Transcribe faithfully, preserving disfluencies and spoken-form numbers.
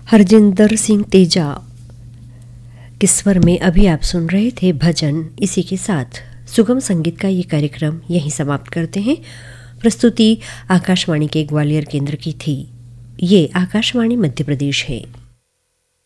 हरजिंदर सिंह तेजा के स्वर में अभी आप सुन रहे थे भजन। इसी के साथ सुगम संगीत का ये कार्यक्रम यहीं समाप्त करते हैं। प्रस्तुति आकाशवाणी के ग्वालियर केंद्र की थी। ये आकाशवाणी मध्य प्रदेश है।